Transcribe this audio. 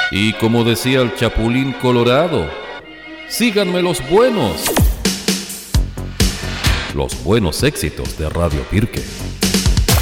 Y como decía el Chapulín Colorado, síganme los buenos éxitos de Radio Pirque.